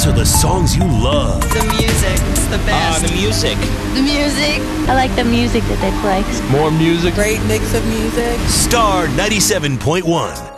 These are the songs you love. The music, it's the best. The music. The music. I like the music that they play. More music. Great mix of music. Star 97.1.